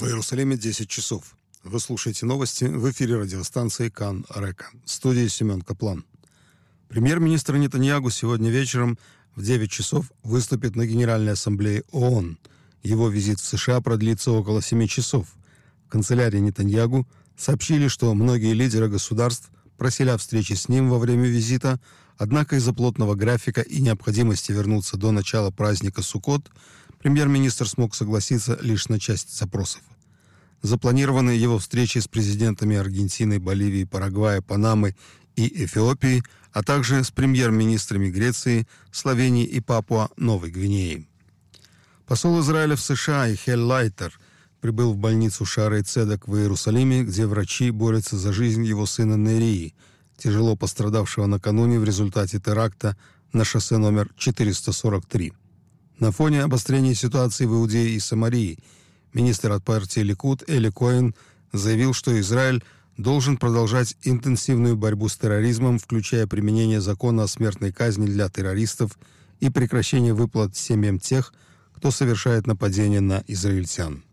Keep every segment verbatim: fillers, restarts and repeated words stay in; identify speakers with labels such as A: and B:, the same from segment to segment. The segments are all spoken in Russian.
A: В Иерусалиме десять часов. Вы слушаете новости в эфире радиостанции Кан Река. В студии Семен Каплан. Премьер-министр Нетаньяху сегодня вечером в девять часов выступит на Генеральной ассамблее ООН. Его визит в США продлится около семи часов. В канцелярии Нетаньяху сообщили, что многие лидеры государств просили о встрече с ним во время визита, однако из-за плотного графика и необходимости вернуться до начала праздника Суккот премьер-министр смог согласиться лишь на часть запросов. Запланированы его встречи с президентами Аргентины, Боливии, Парагвая, Панамы и Эфиопии, а также с премьер-министрами Греции, Словении и Папуа-Новой Гвинеи. Посол Израиля в США Ихель Лайтер прибыл в больницу Шаарей Цедек в Иерусалиме, где врачи борются за жизнь его сына Нерии, тяжело пострадавшего накануне в результате теракта на шоссе номер четыреста сорок три. На фоне обострения ситуации в Иудее и Самарии министр от партии Ликуд Эли Коэн заявил, что Израиль должен продолжать интенсивную борьбу с терроризмом, включая применение закона о смертной казни для террористов и прекращение выплат семьям тех, кто совершает нападения на израильтян.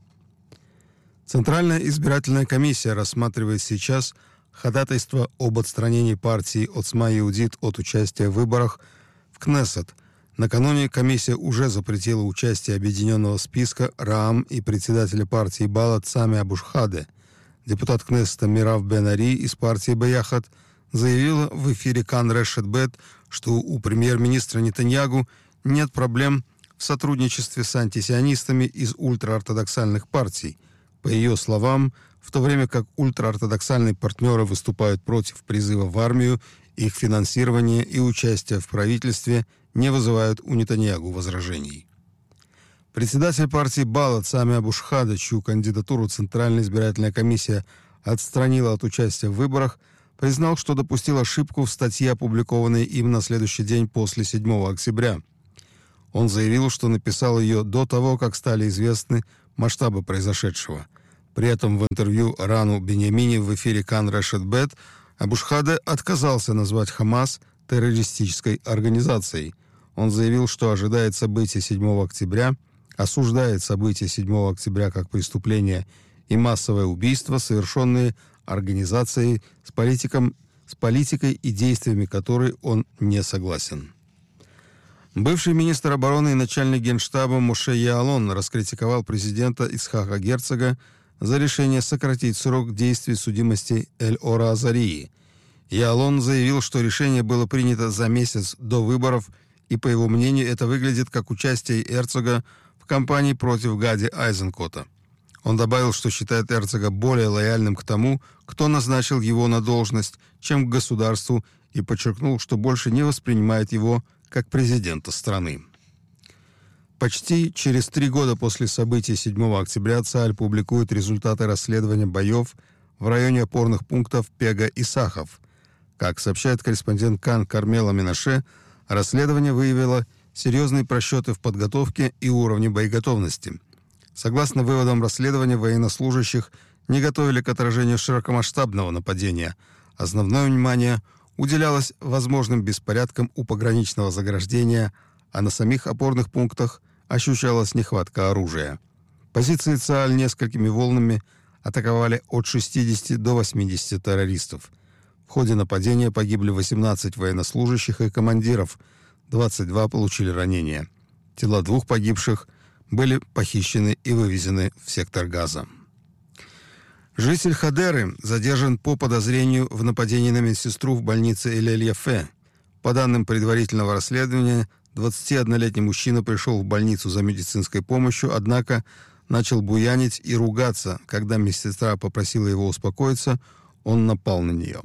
A: Центральная избирательная комиссия рассматривает сейчас ходатайство об отстранении партии Оцма Иудит от участия в выборах в Кнессет. Накануне комиссия уже запретила участие объединенного списка Раам и председателя партии Балат Сами Абушхаде. Депутат Кнессета Мирав Бен-Ари из партии Баяхат заявила в эфире Кан Решет Бет, что у премьер-министра Нетаньяху нет проблем в сотрудничестве с антисионистами из ультраортодоксальных партий. По ее словам, в то время как ультраортодоксальные партнеры выступают против призыва в армию, их финансирование и участие в правительстве не вызывают у Нетаньяху возражений. Председатель партии Балат Сами Абушхаде, чью кандидатуру Центральная избирательная комиссия отстранила от участия в выборах, признал, что допустил ошибку в статье, опубликованной им на следующий день после седьмого октября. Он заявил, что написал ее до того, как стали известны масштабы произошедшего. При этом в интервью Рану Беньямини в эфире Кан Решет Бет Абушхаде отказался назвать Хамас террористической организацией. Он заявил, что ожидает событий седьмого октября, осуждает события седьмого октября как преступление и массовое убийство, совершенные организацией с, политиком, с политикой и действиями которой он не согласен. Бывший министр обороны и начальник генштаба Моше Яалон раскритиковал президента Ицхака Герцога за решение сократить срок действия судимости Эль-Ора Азарии. Яалон заявил, что решение было принято за месяц до выборов, и, по его мнению, это выглядит как участие Герцога в кампании против Гади Айзенкота. Он добавил, что считает Герцога более лояльным к тому, кто назначил его на должность, чем к государству, и подчеркнул, что больше не воспринимает его как президента страны. Почти через три года после событий седьмого октября ЦАЛЬ публикует результаты расследования боев в районе опорных пунктов Пега и Сахов. Как сообщает корреспондент Кан Кармела Минаше, расследование выявило серьезные просчеты в подготовке и уровне боеготовности. Согласно выводам расследования, военнослужащих не готовили к отражению широкомасштабного нападения. Основное внимание уделялось возможным беспорядкам у пограничного заграждения, а на самих опорных пунктах ощущалась нехватка оружия. Позиции ЦАЛЬ несколькими волнами атаковали от шестидесяти до восьмидесяти террористов. В ходе нападения погибли восемнадцать военнослужащих и командиров, двадцать два получили ранения. Тела двух погибших были похищены и вывезены в сектор Газа. Житель Хадеры задержан по подозрению в нападении на медсестру в больнице Эль-Эль-Яфе. По данным предварительного расследования, двадцатиоднолетний мужчина пришел в больницу за медицинской помощью, однако начал буянить и ругаться. Когда медсестра попросила его успокоиться, он напал на нее.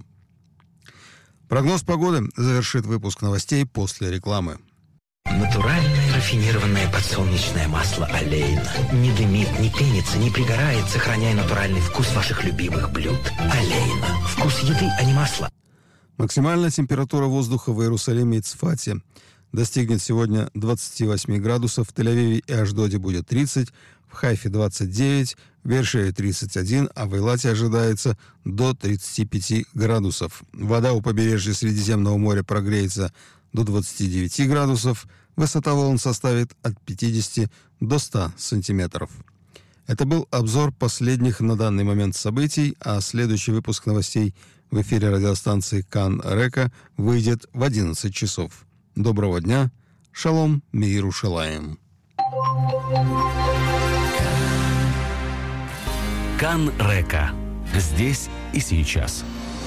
A: Прогноз погоды завершит выпуск новостей после рекламы.
B: Натуральное рафинированное подсолнечное масло Олейна. Не дымит, не пенится, не пригорает, сохраняя натуральный вкус ваших любимых блюд. Олейна. Вкус еды, а не масла.
A: Максимальная температура воздуха в Иерусалиме и Цфате достигнет сегодня двадцати восьми градусов, в Тель-Авиве и Ашдоде будет тридцать, в Хайфе двадцать девять, в Беэр-Шеве тридцать один, а в Эйлате ожидается до тридцати пяти градусов. Вода у побережья Средиземного моря прогреется до двадцати девяти градусов, высота волн составит от пятидесяти до ста сантиметров. Это был обзор последних на данный момент событий, а следующий выпуск новостей в эфире радиостанции Кан Река выйдет в одиннадцать часов. Доброго дня. Шалом, миру шалаем.
C: Кан Река. Здесь и сейчас.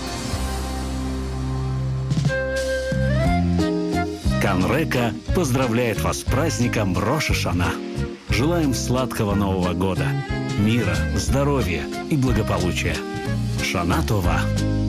C: Кан Река поздравляет вас с праздником Рош ха-Шана. Желаем сладкого Нового года, мира, здоровья и благополучия. Шана Това.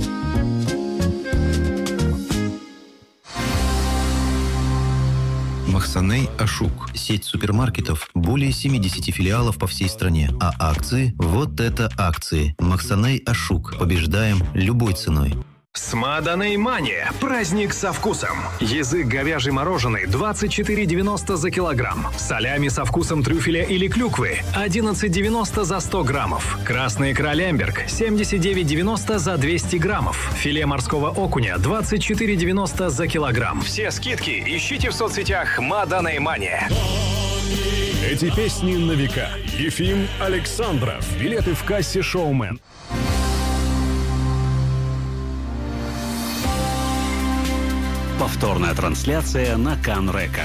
D: Махсаней Ашук. Сеть супермаркетов, более семидесяти филиалов по всей стране. А акции? Вот это акции. Махсаней Ашук. Побеждаем любой ценой.
E: Смаданей Мания. Праздник со вкусом. Язык говяжий мороженый двадцать четыре девяносто за килограмм. Салями со вкусом трюфеля или клюквы одиннадцать девяносто за сто граммов. Красный икра Лемберг семьдесят девять девяносто за двести граммов. Филе морского окуня двадцать четыре девяносто за килограмм. Все скидки ищите в соцсетях Смаданей Мания.
F: Эти песни на века. Ефим Александров. Билеты в кассе «Шоумен».
C: Повторная трансляция на Кан Река.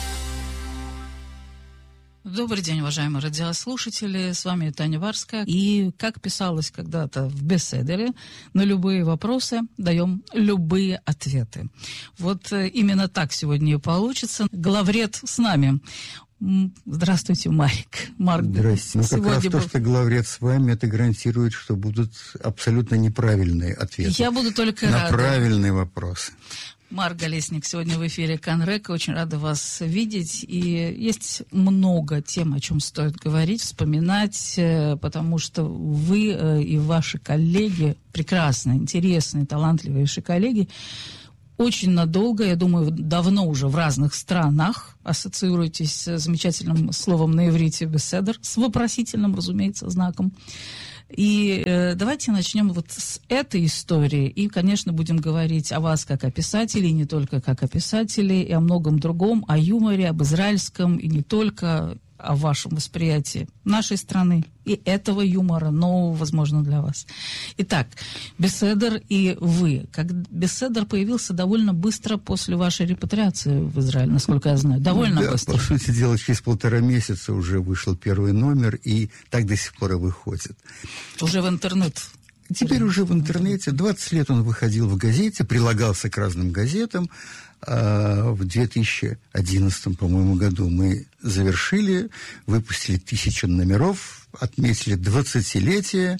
G: Добрый день, уважаемые радиослушатели. С вами Таня Варская. И, как писалось когда-то в беседере, на любые вопросы даем любые ответы. Вот именно так сегодня и получится. Главред с нами. Здравствуйте, Марик. Марк.
H: Здрасте. Ну, как раз то, был... что главред с вами, это гарантирует, что будут абсолютно неправильные ответы.
G: Я буду только
H: на
G: рада.
H: Правильные вопросы.
G: Марк Голесник сегодня в эфире Кан Река. Очень рада вас видеть. И есть много тем, о чем стоит говорить, вспоминать, потому что вы и ваши коллеги, прекрасные, интересные, талантливейшие коллеги, очень надолго, я думаю, давно уже в разных странах ассоциируетесь с замечательным словом на иврите «беседер», с вопросительным, разумеется, знаком. И э, давайте начнем вот с этой истории. И, конечно, будем говорить о вас как о писателе, и не только как о писателе, и о многом другом, о юморе, об израильском, и не только о вашем восприятии нашей страны и этого юмора, нового, возможно, для вас. Итак, беседер и вы. Как беседер появился довольно быстро после вашей репатриации в Израиль, насколько я знаю. Довольно
H: да,
G: быстро.
H: По сути дела, через полтора месяца уже вышел первый номер, и так до сих пор и выходит.
G: Уже в интернет.
H: Теперь уже в интернете. двадцать лет он выходил в газете, прилагался к разным газетам. В две тысячи одиннадцатом, по-моему, году мы завершили, выпустили тысячу номеров, отметили двадцатилетие.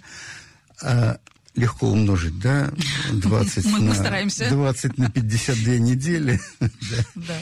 H: Легко умножить, да? двадцать на двадцать на пятьдесят две недели.
G: Да.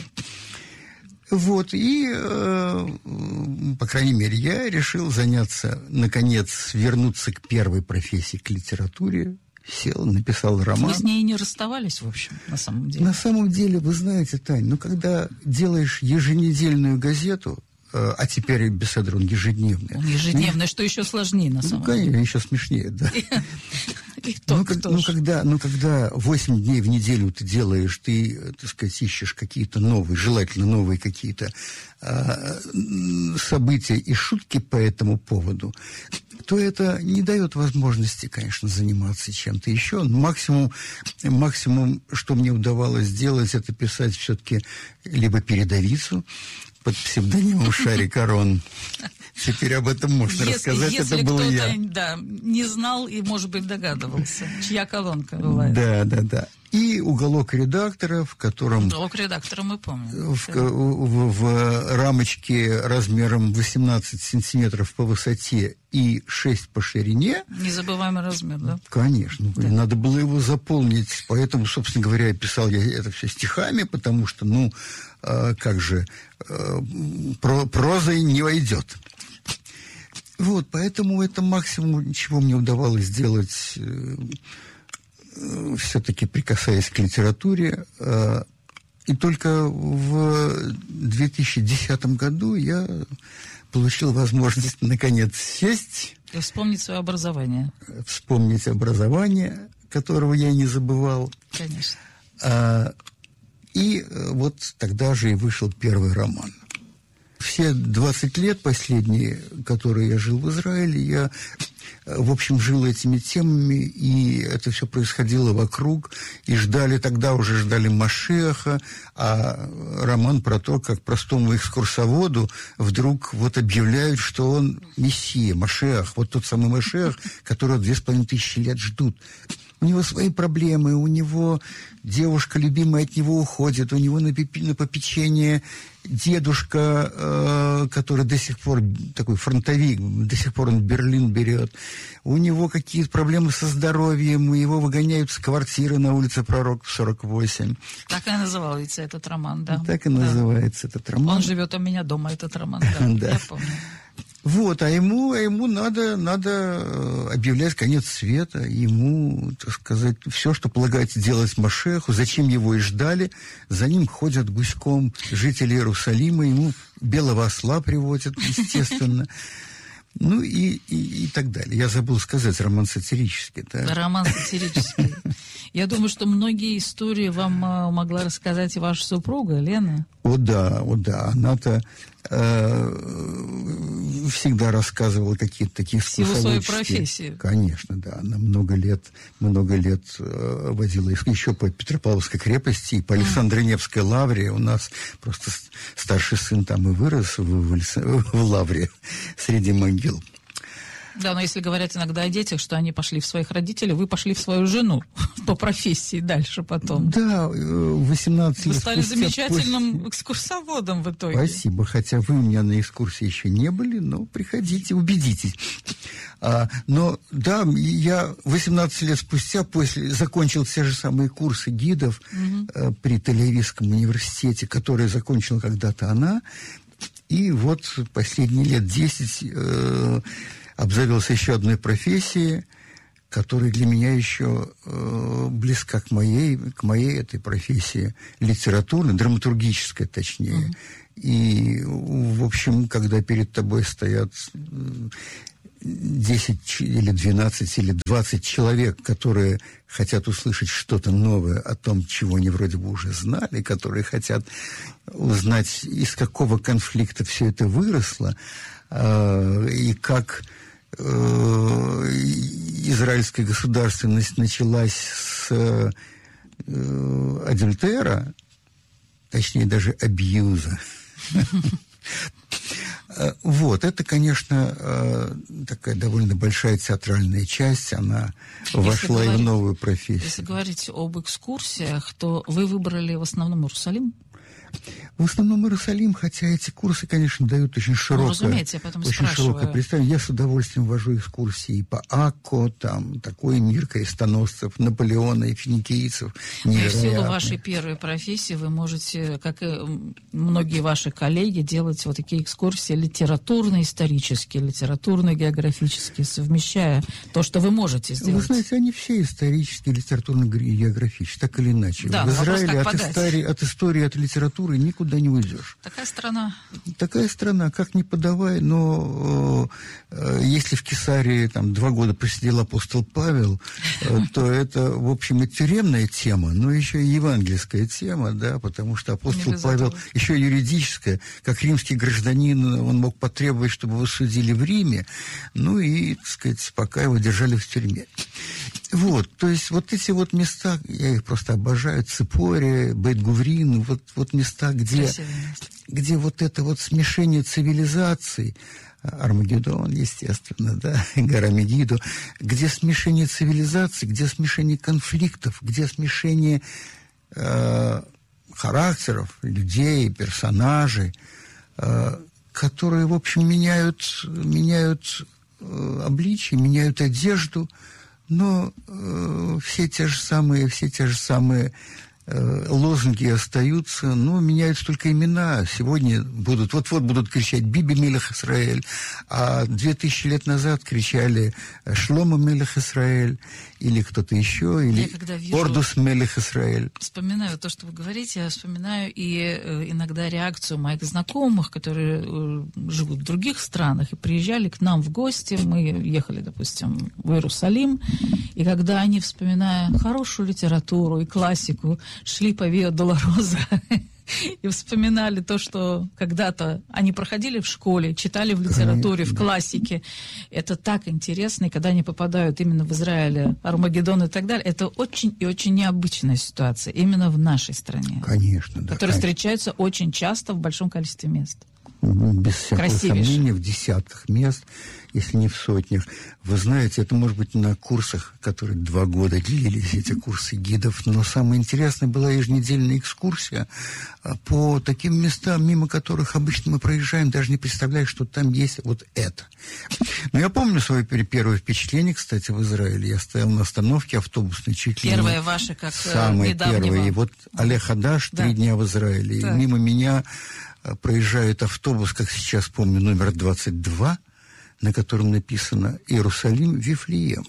H: Вот, и, э, по крайней мере, я решил заняться, наконец, вернуться к первой профессии, к литературе. Сел, написал роман.
G: Вы с ней не расставались, в общем, на самом деле?
H: На самом деле, вы знаете, Тань, ну, когда делаешь еженедельную газету, э, а теперь беседер, он ежедневный.
G: Он ежедневный, ну, что еще сложнее, на самом
H: ну,
G: деле.
H: Конечно, еще смешнее, да.
G: И то,
H: ну, как, ну, когда, ну, когда восемь дней в неделю ты делаешь, ты, так сказать, ищешь какие-то новые, желательно новые какие-то э, события и шутки по этому поводу, то это не дает возможности, конечно, заниматься чем-то еще. Максимум, максимум, что мне удавалось сделать, это писать все-таки либо передовицу под псевдонимом Шарик Арон. Теперь об этом можно
G: если,
H: рассказать,
G: если
H: это был я.
G: Если кто-то, да, не знал и, может быть, догадывался, чья колонка бывает.
H: Да, да, да. И уголок редактора, в котором...
G: Уголок редактора мы помним.
H: В, в, в рамочке размером восемнадцать сантиметров по высоте и шесть по ширине.
G: Незабываемый размер, да?
H: Конечно. Да. Надо было его заполнить. Поэтому, собственно говоря, писал я это все стихами, потому что, ну, э, как же, э, про, прозой не войдет. Вот, поэтому это максимум, чего мне удавалось сделать, э, э, все-таки прикасаясь к литературе. Э, и только в две тысячи десятом году я получил возможность, наконец, сесть.
G: И вспомнить свое образование.
H: Вспомнить образование, которого я не забывал.
G: Конечно.
H: А, и вот тогда же и вышел первый роман. все двадцать лет последние, которые я жил в Израиле, я, в общем, жил этими темами, и это все происходило вокруг, и ждали, тогда уже ждали Машиаха, а роман про то, как простому экскурсоводу вдруг вот объявляют, что он мессия, Машиах, вот тот самый Машиах, которого две с половиной тысячи лет ждут. У него свои проблемы, у него девушка любимая от него уходит, у него на, пипи, на попечение дедушка, э, который до сих пор такой фронтовик, до сих пор он Берлин берет. У него какие-то проблемы со здоровьем, его выгоняют с квартиры на улице Пророк сорок восемь.
G: Так и называется этот роман, да.
H: Так и
G: да.
H: называется этот роман.
G: Он живет у меня дома, этот роман, да,
H: да.
G: Я помню.
H: Вот, а ему, а ему надо, надо объявлять конец света, ему, так сказать, все, что полагается делать Машеху, зачем его и ждали, за ним ходят гуськом жители Иерусалима, ему белого осла приводят, естественно. Ну и, и, и так далее. Я забыл сказать, роман сатирический. Да?
G: Роман сатирический. Я думаю, что многие истории вам могла рассказать и ваша супруга, Лена.
H: О да, о да. Она-то э, всегда рассказывала какие-то такие
G: всего своей профессии.
H: Конечно, да. Она много лет, много лет э, водила еще по Петропавловской крепости и по Александро-Невской лавре. У нас просто старший сын там и вырос в, в, в лавре среди могил.
G: Да, но если говорят иногда о детях, что они пошли в своих родителей, вы пошли в свою жену по профессии дальше потом.
H: Да, восемнадцать лет.
G: Вы стали
H: спустя
G: замечательным
H: после...
G: экскурсоводом в итоге.
H: Спасибо, хотя вы у меня на экскурсии еще не были, но приходите, убедитесь. А, но да, я восемнадцать лет спустя после закончил те же самые курсы гидов угу. а, при Тель-Авивском университете, которые закончила когда-то она, и вот последние лет десять... Э, обзавелся еще одной профессией, которая для меня еще э, близка к моей, к моей этой профессии, литературной, драматургической, точнее. Mm-hmm. И, в общем, когда перед тобой стоят десять или двенадцать или двадцать человек, которые хотят услышать что-то новое о том, чего они вроде бы уже знали, которые хотят узнать, из какого конфликта все это выросло, э, и как израильская государственность началась с э, адюльтера, точнее даже абьюза. Вот, это, конечно, такая довольно большая театральная часть, она вошла и в новую профессию.
G: Если говорить об экскурсиях, то вы выбрали в основном Иерусалим?
H: В основном Иерусалим, хотя эти курсы, конечно, дают очень широкое,
G: ну, разумеете, я потом
H: очень широкое представление. Я с удовольствием вожу экскурсии и по Акко, там такой мир крестоносцев, Наполеона и финикийцев.
G: И в силу вашей первой профессии вы можете, как и многие ваши коллеги, делать вот такие экскурсии литературно-исторические, литературно-географические, совмещая то, что вы можете сделать.
H: Вы знаете, они все исторические, литературно-географические, так или иначе.
G: Да,
H: в Израиле
G: от
H: истории, от истории, от литературы никуда не уйдешь.
G: Такая страна.
H: Такая страна, как ни подавай, но э, если в Кесарии там два года посидел апостол Павел, э, то это, в общем, и тюремная тема, но еще и евангельская тема, да, потому что апостол Павел этого. Еще юридическая, как римский гражданин, он мог потребовать, чтобы его судили в Риме, ну и, так сказать, пока его держали в тюрьме. Вот, то есть вот эти вот места, я их просто обожаю, Ципория, Бейт-Гуврин, вот, вот места, где, где вот это вот смешение цивилизаций, Армагеддон, естественно, да, гора Мегидо, где смешение цивилизаций, где смешение конфликтов, где смешение э, характеров, людей, персонажей, э, которые, в общем, меняют, меняют э, обличие, меняют одежду, но э, все те же самые, все те же самые э, лозунги остаются, но меняются только имена. Сегодня будут, вот-вот будут кричать «Биби Мелех Исраэль», а две тысячи лет назад кричали «Шломо Мелех Исраэль», или кто-то еще, или «Ордус Мелех Исраэль».
G: Вспоминаю то, что вы говорите, я вспоминаю и э, иногда реакцию моих знакомых, которые э, живут в других странах и приезжали к нам в гости. Мы ехали, допустим, в Иерусалим, и когда они, вспоминая хорошую литературу и классику, шли по Виа Долороза и вспоминали то, что когда-то они проходили в школе, читали в литературе, в классике. Это так интересно, и когда они попадают именно в Израиль, Армагеддон и так далее, это очень и очень необычная ситуация именно в нашей стране.
H: Конечно, да.
G: Которая встречается очень часто в большом количестве мест.
H: Без всякого сомнения, в десятках мест, если не в сотнях. Вы знаете, это может быть на курсах, которые два года длились, эти курсы гидов. Но самое интересное была еженедельная экскурсия по таким местам, мимо которых обычно мы проезжаем, даже не представляя, что там есть вот это. Но я помню свое первое впечатление, кстати, в Израиле. Я стоял на остановке автобусной, чуть ли не...
G: Первое ваше, как
H: самое
G: недавнего.
H: первое. И вот Оле Хадаш,
G: да.
H: три дня в Израиле.
G: Да.
H: И мимо меня проезжает автобус, как сейчас помню, номер двадцать два, на котором написано «Иерусалим, Вифлеем».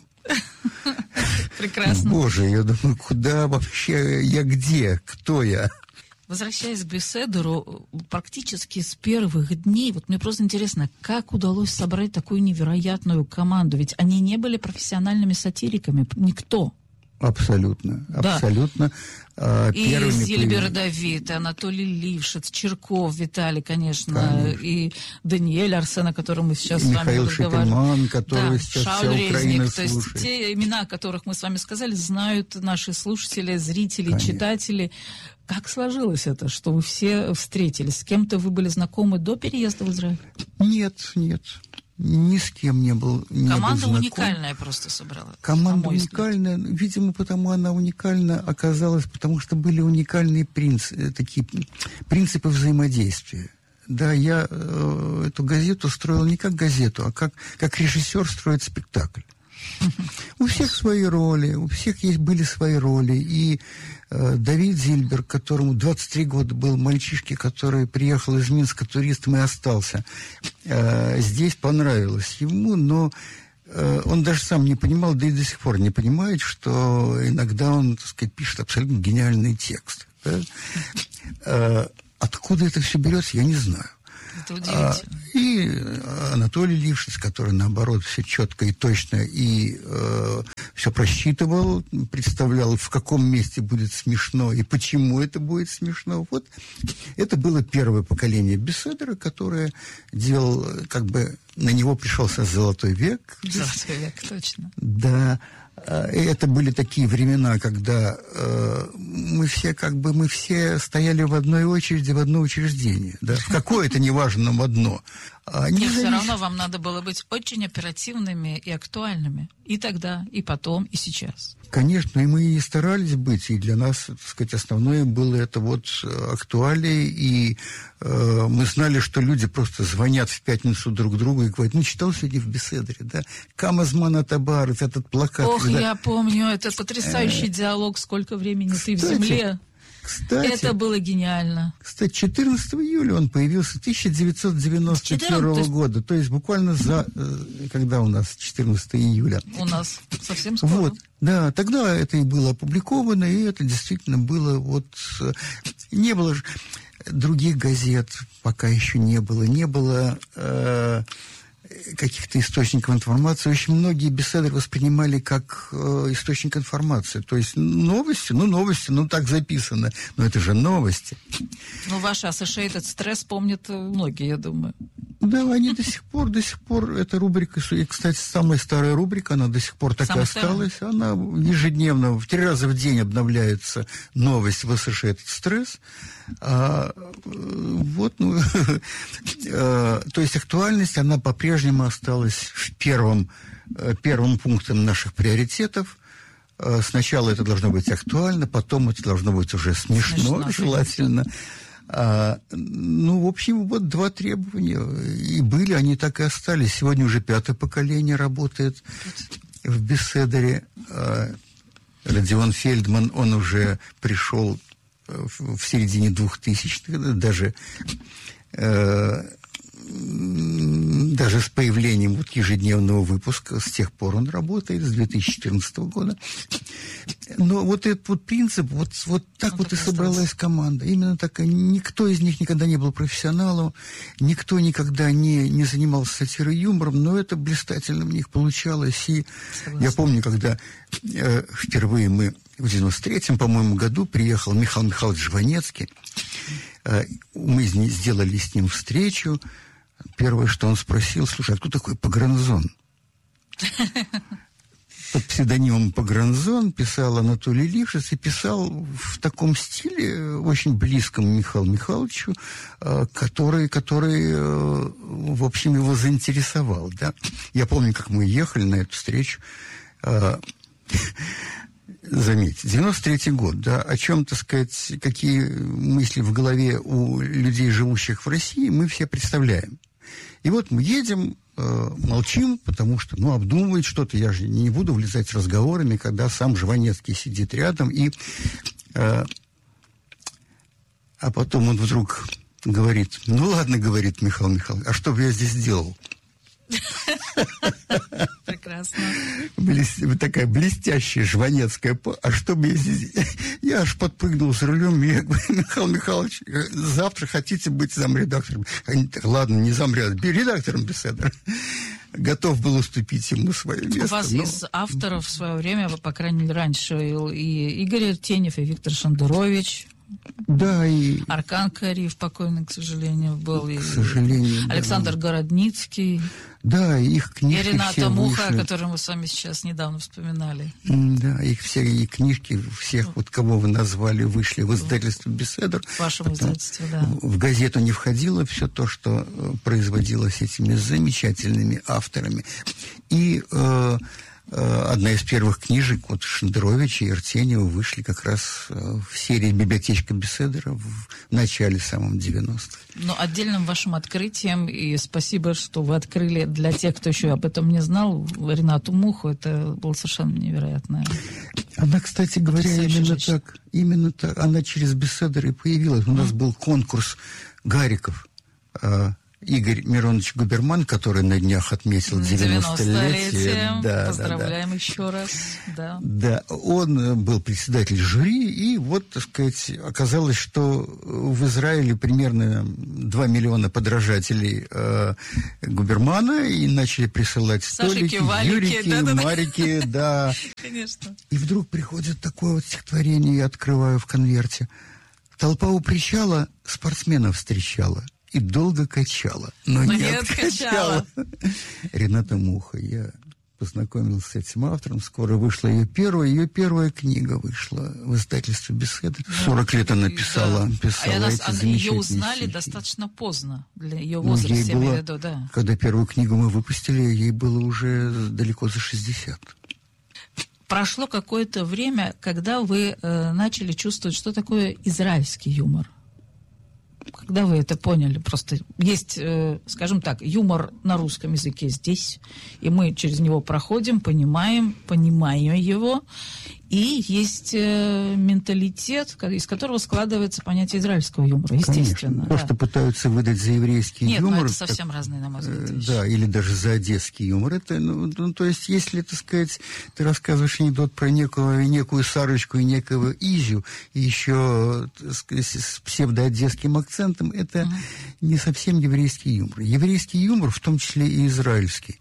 G: Прекрасно.
H: Боже, я думаю, куда вообще, я где, кто я?
G: Возвращаясь к Беседеру, практически с первых дней, вот мне просто интересно, как удалось собрать такую невероятную команду? Ведь они не были профессиональными сатириками, никто.
H: Абсолютно,
G: да.
H: абсолютно. А,
G: и Зильбер Давид, и Анатолий Лившиц, Черков, Виталий, конечно, конечно, и Даниэль Арсен, о котором мы сейчас
H: и
G: с вами
H: Михаил
G: разговариваем.
H: который
G: да,
H: сейчас
G: Шауль
H: вся Украина
G: Резник.
H: слушает.
G: То есть те имена, о которых мы с вами сказали, знают наши слушатели, зрители, конечно. Читатели. Как сложилось это, что вы все встретились? С кем-то вы были знакомы до переезда в Израиль?
H: Нет, нет. Ни с кем не был. Не
G: Команда
H: был
G: уникальная просто собрала.
H: Команда уникальная, видимо, потому она уникальна оказалась, потому что были уникальные принципы, такие принципы взаимодействия. Да, я э, эту газету строил не как газету, а как, как режиссер строит спектакль. У всех свои роли, у всех есть были свои роли. И э, Давид Зильбер, которому двадцать три года был мальчишке, который приехал из Минска туристом и остался, э, здесь понравилось ему, но э, он даже сам не понимал, да и до сих пор не понимает, что иногда он, так сказать, пишет абсолютно гениальный текст. Да? Э, откуда это все берется, я не знаю.
G: Это удивительно. А,
H: и Анатолий Лившиц, который, наоборот, все четко и точно и э, все просчитывал, представлял, в каком месте будет смешно и почему это будет смешно. Вот это было первое поколение Беседера, которое делал, как бы, на него пришелся золотой век.
G: Золотой век, точно.
H: Да. Это были такие времена, когда э, мы все как бы мы все стояли в одной очереди, в одно учреждение. Да? В какое-то, неважно, в одно. А
G: и все равно вам надо было быть очень оперативными и актуальными. И тогда, и потом, и сейчас.
H: Конечно, и мы и старались быть. И для нас, так сказать, основное было это вот актуалии. И э, мы знали, что люди просто звонят в пятницу друг другу и говорят: ну, читал сегодня в Беседере, да? Камазмана Табар, этот плакат.
G: Ох,
H: когда...
G: я помню, этот потрясающий диалог «Сколько времени ты в земле».
H: Кстати,
G: это было гениально.
H: Кстати, четырнадцатого июля он появился тысяча девятьсот девяносто первого
G: четырнадцатого
H: года. То есть буквально за... Когда у нас четырнадцатого июля?
G: У нас совсем скоро.
H: Вот, да, тогда это и было опубликовано, и это действительно было вот... Не было же других газет, пока еще не было. Не было... Э, каких-то источников информации. Очень многие Беседер воспринимали как э, источник информации. То есть новости, ну новости, ну так записано. Но это же новости.
G: Ну, ваш Associated Stress помнят многие, я думаю.
H: Да, они до сих пор, до сих пор, эта рубрика, и, кстати, самая старая рубрика, она до сих пор так и осталась. Она ежедневно, в три раза в день обновляется новость в Associated Stress. А, вот, ну, то есть актуальность, она по-прежнему осталась первым, первым пунктом наших приоритетов. Сначала это должно быть актуально, потом это должно быть уже смешно, смешно желательно. А, ну, в общем, вот два требования. И были, они так и остались. Сегодня уже пятое поколение работает в Беседере. А, Родион Фельдман, он уже пришел в, в середине двухтысячных, даже, э, даже с появлением вот ежедневного выпуска. С тех пор он работает, с две тысячи четырнадцатого года. Но вот этот вот принцип, вот, вот так он вот так и собралась остался. Команда. Именно такая. Никто из них никогда не был профессионалом, никто никогда не, не занимался сатирой и юмором, но это блистательно у них получалось. И согласна. Я помню, когда э, впервые мы в девяносто третьем, по-моему, году приехал Михаил Михайлович Жванецкий. Мы сделали с ним встречу. Первое, что он спросил: слушай, а кто такой Погранзон? Под псевдонимом Погранзон писал Анатолий Лившиц и писал в таком стиле, очень близком Михаилу Михайловичу, который, который, в общем, его заинтересовал. Да? Я помню, как мы ехали на эту встречу. Заметьте, девяносто третий год, да, о чем, так сказать, какие мысли в голове у людей, живущих в России, мы все представляем. И вот мы едем, э, молчим, потому что, ну, обдумывает что-то, я же не буду влезать с разговорами, когда сам Жванецкий сидит рядом, и... Э, а потом он вдруг говорит: ну, ладно, говорит Михаил Михайлович, а что бы я здесь делал?
G: Прекрасно.
H: Блест... Такая блестящая жванецкая... А что бы я здесь... Я аж подпрыгнул с рулем, и я говорю: Михаил Михайлович, завтра хотите быть замредактором? Ладно, не замредактором, редактором беседы. Готов был уступить ему свое место.
G: У вас
H: но...
G: из авторов в свое время, по крайней мере, раньше, и Игорь Артеньев, и Виктор Шендерович...
H: Да, и...
G: Аркан Кариев, покойный, к сожалению, был.
H: К сожалению,
G: Александр
H: да.
G: Городницкий.
H: Да, их книжки
G: и Рената
H: все
G: Муха,
H: вышли.
G: о которой мы с вами сейчас недавно вспоминали.
H: Да, их все и книжки всех, вот кого вы назвали, вышли в издательстве «Беседер».
G: В вашем издательстве, да.
H: В газету не входило все то, что производилось этими замечательными авторами. И... Э, одна из первых книжек вот Шендеровича и Артеньева вышли как раз в серии «Библиотечка Беседера» в начале самом девяностых.
G: Но отдельным вашим открытием, и спасибо, что вы открыли для тех, кто еще об этом не знал, Ренату Муху, это было совершенно невероятно.
H: Она, кстати говоря, именно так, именно так, она через Беседер и появилась. У нас был конкурс Гариков. Игорь Миронович Губерман, который на днях отметил девяностолетие. Да,
G: поздравляем
H: да, да.
G: еще раз. Да.
H: Да, он был председатель жюри, и вот, так сказать, оказалось, что в Израиле примерно два миллиона подражателей э, Губермана, и начали присылать столики,
G: Сашики,
H: Юрики,
G: да, да,
H: Марики, да.
G: Конечно.
H: И вдруг приходит такое вот стихотворение, я открываю в конверте. Толпа у причала спортсменов встречала и долго качала, но, но не, не откачала. Рената Муха. Я познакомился с этим автором. Скоро вышла ее первая. Ее первая книга вышла в издательстве «Беседы». сорок лет она писала, да. писала а эти она, замечательные ее
G: узнали
H: стихи.
G: Достаточно поздно для ее возраста.
H: Ну, ей
G: я
H: было,
G: имею в виду, да.
H: Когда первую книгу мы выпустили, ей было уже далеко за шестьдесят.
G: Прошло какое-то время, когда вы э, начали чувствовать, что такое израильский юмор. Когда вы это поняли? Просто есть, э, скажем так, юмор на русском языке здесь, и мы через него проходим, понимаем, понимаем его, и есть э, менталитет, из которого складывается понятие израильского юмора, естественно.
H: Конечно. То,
G: да.
H: что пытаются выдать за еврейский
G: Нет,
H: юмор...
G: Нет, это совсем так, разные, на мой взгляд, вещи.
H: Да, или даже за одесский юмор. Это, ну, ну, то есть, если, так сказать, ты рассказываешь анекдот про некую, некую Сарочку и некого Изю, и еще сказать, с псевдоодесским акцентом, это uh-huh. не совсем еврейский юмор. Еврейский юмор, в том числе и израильский,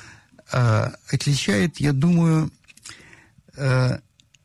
H: а, отличает, я думаю... А,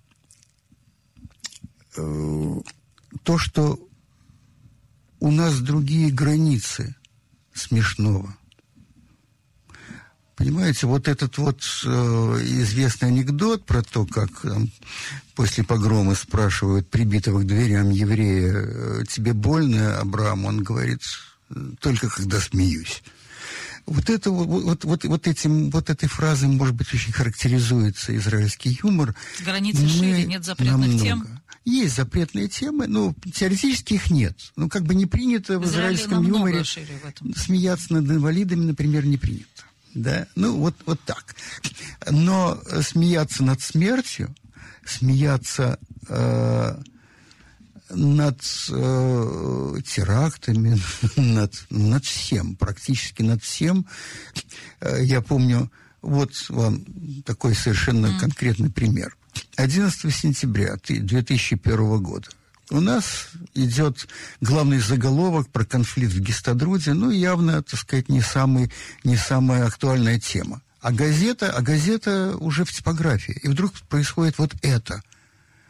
H: то, что у нас другие границы смешного. Понимаете, вот этот вот э, известный анекдот про то, как э, после погрома спрашивают прибитого к дверям еврея: тебе больно, Абрам? Он говорит: только когда смеюсь. Вот, это, вот, вот, вот, этим, вот этой фразой, может быть, очень характеризуется израильский юмор.
G: Границы шире, нет запретных
H: намного.
G: тем?
H: Есть запретные темы, но теоретически их нет. Ну, как бы не принято в, в израильском юморе смеяться над инвалидами, например, не принято. Да? Ну, вот, вот так. Но смеяться над смертью, смеяться... Э, над э, терактами, над, над всем, практически над всем. Э, я помню, вот вам такой совершенно mm. конкретный пример. одиннадцатого сентября две тысячи первого года у нас идет главный заголовок про конфликт в Гистадруде, ну, явно, так сказать, не, самый, не самая актуальная тема. А газета, а газета уже в типографии. И вдруг происходит вот это.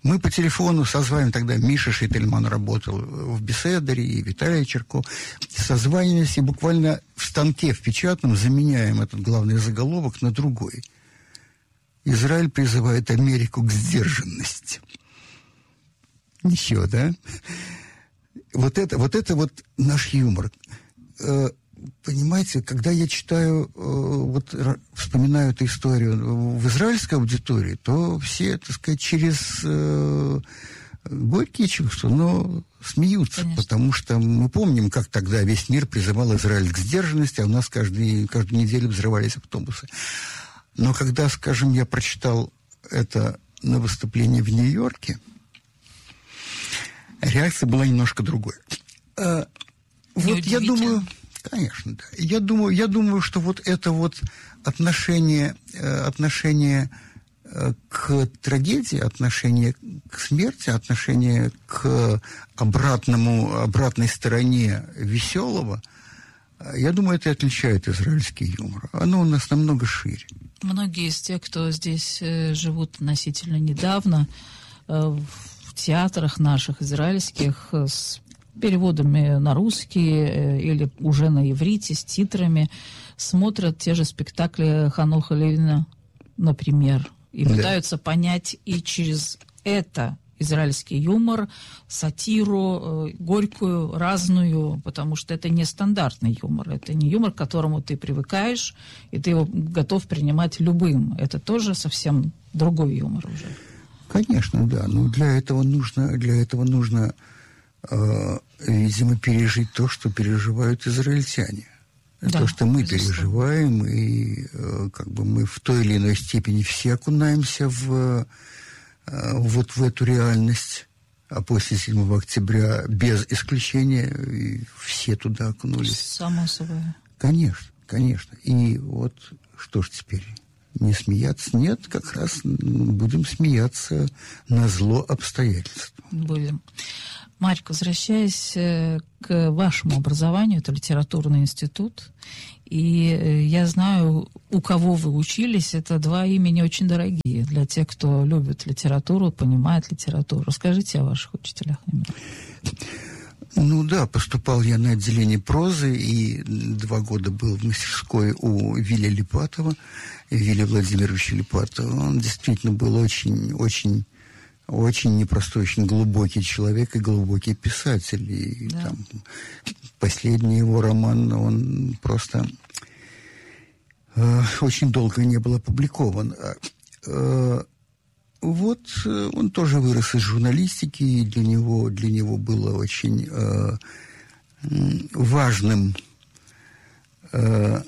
H: Мы по телефону созваниваем, тогда Миша Шейтельман работал в Беседере, и Виталий Черко. Созванивались и буквально в станке, в печатном, заменяем этот главный заголовок на другой. Израиль призывает Америку к сдержанности. Ничего, да? Вот это, вот это вот наш юмор. Понимаете, когда я читаю, вот вспоминаю эту историю в израильской аудитории, то все, так сказать, через э, горькие чувства, но смеются. Конечно. Потому что мы помним, как тогда весь мир призывал Израиль к сдержанности, а у нас каждый, каждую неделю взрывались автобусы. Но когда, скажем, я прочитал это на выступлении в Нью-Йорке, реакция была немножко другой. А, вот я думаю... Конечно, да. Я думаю, я думаю, что вот это вот отношение, отношение к трагедии, отношение к смерти, отношение к обратному, обратной стороне веселого, я думаю, это и отличает израильский юмор. Оно у нас намного шире.
G: Многие из тех, кто здесь живут относительно недавно, в театрах наших израильских с переводами на русский или уже на иврите, с титрами, смотрят те же спектакли Хануха Левина, например, и да. пытаются понять и через это израильский юмор, сатиру, горькую, разную, потому что это не стандартный юмор, это не юмор, к которому ты привыкаешь, и ты его готов принимать любым. Это тоже совсем другой юмор уже.
H: Конечно, да. Но для этого нужно, для этого нужно видимо, пережить то, что переживают израильтяне. Да, то, что мы безусловно. переживаем, и как бы мы в той или иной степени все окунаемся в, вот в эту реальность. А после седьмого октября без исключения все туда окунулись.
G: Само собой.
H: Конечно, конечно. И вот что ж теперь? Не смеяться? Нет, как раз будем смеяться назло обстоятельств.
G: Будем. Марька, возвращаясь к вашему образованию, это литературный институт, и я знаю, у кого вы учились, это два имени очень дорогие для тех, кто любит литературу, понимает литературу. Расскажите о ваших учителях немного.
H: Ну да, поступал я на отделение прозы, и два года был в мастерской у Виля Липатова, Виля Владимировича Липатова. Он действительно был очень, очень... очень непростой, очень глубокий человек и глубокий писатель. И да. там, последний его роман, он просто э, очень долго не был опубликован. Э, вот э, он тоже вырос из журналистики, и для него, для него было очень э, важным э,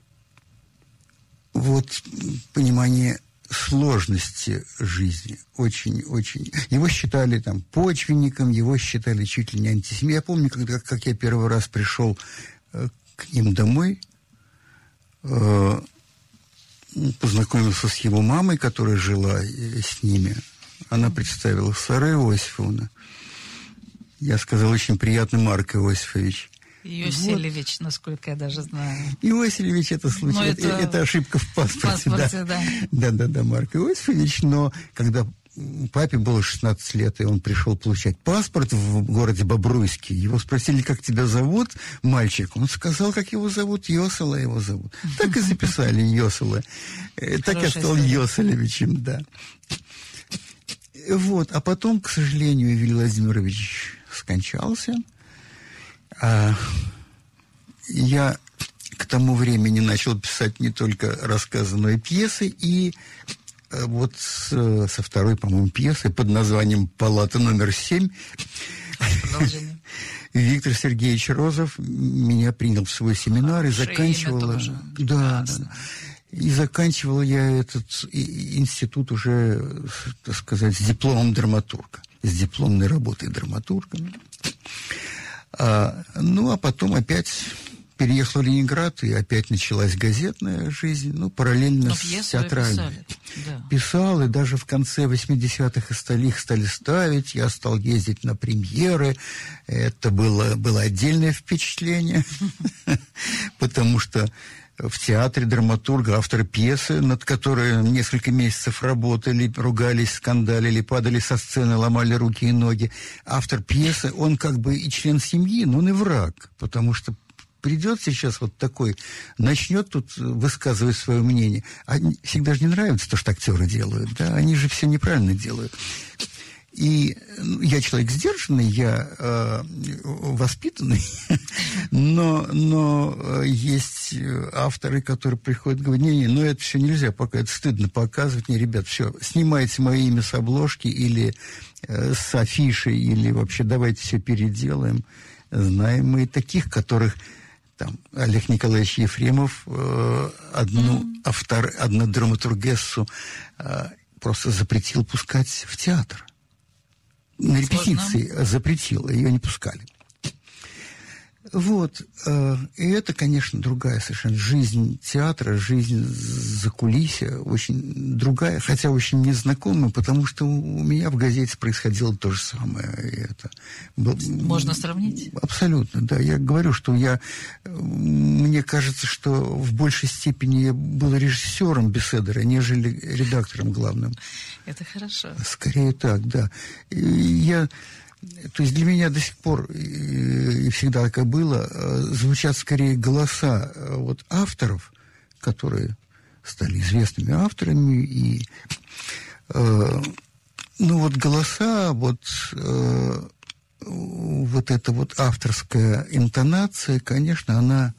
H: вот понимание сложности жизни. Очень-очень. Его считали там почвенником, его считали чуть ли не антисемитом. Я помню, когда, как я первый раз пришел э, к ним домой, э, познакомился с его мамой, которая жила э, с ними. Она представила Сара Иосифовна. Я сказал, очень приятно, Марк Иосифович.
G: Иосилевич, вот. Насколько я даже знаю.
H: Иосилевич, это случай, это, это, это ошибка в паспорте. В паспорте, да. Да, да, да, Марк Иосифович, но когда папе было шестнадцать лет, и он пришел получать паспорт в городе Бобруйске, его спросили, как тебя зовут, мальчик. Он сказал, как его зовут, Йосела его зовут. Так и записали Йосела. Так я стал Йоселевичем, да. Вот, а потом, к сожалению, Юрий Владимирович скончался. А я к тому времени начал писать не только рассказы, но и пьесы. И вот с, со второй, по-моему, пьесы под названием «Палата номер семь» Виктор Сергеевич Розов меня принял в свой семинар и заканчивала... Да, да. И заканчивал я этот институт уже, так сказать, с дипломом драматурга, с дипломной работой драматурга. А, ну, а потом опять переехал в Ленинград, и опять началась газетная жизнь, ну, параллельно с театральной. Да. Писал, и даже в конце восьмидесятых их стали, их стали ставить, я стал ездить на премьеры. Это было, было отдельное впечатление, потому что в театре драматурга, автор пьесы, над которой несколько месяцев работали, ругались, скандалили, падали со сцены, ломали руки и ноги. Автор пьесы, он как бы и член семьи, но он и враг, потому что придет сейчас вот такой, начнет тут высказывать свое мнение. Они всегда же не нравится то, что актеры делают, да, они же все неправильно делают. И я человек сдержанный, я э, воспитанный, но, но есть авторы, которые приходят и говорят, не-не, ну это все нельзя пока, это стыдно показывать. Не, ребят, все, снимайте мое имя с обложки или э, с афиши, или вообще давайте все переделаем. Знаем мы таких, которых там Олег Николаевич Ефремов э, одну, mm-hmm. автор, одну драматургессу э, просто запретил пускать в театр. На репетиции Сложно. запретила, ее не пускали. Вот. Э, и это, конечно, другая совершенно жизнь театра, жизнь закулисья, очень другая, хотя очень незнакомая, потому что у, у меня в газете происходило то же самое. И это был,
G: Можно сравнить?
H: Абсолютно, да. Я говорю, что я... Мне кажется, что в большей степени я был режиссером беседера, нежели редактором главным.
G: Это хорошо.
H: Скорее так, да. И я... То есть для меня до сих пор, и всегда так и было, звучат скорее голоса вот авторов, которые стали известными авторами, и э, ну вот голоса, вот, э, вот эта вот авторская интонация, конечно, она